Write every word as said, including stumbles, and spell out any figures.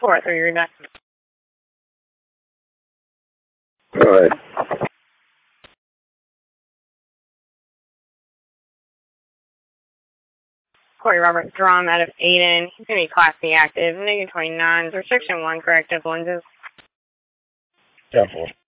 four three, you're next. Go ahead. Corey Robert Drum out of Aiden. He's going to be Class B active, negative twenty-nine, restriction one, corrective lenses. ten four.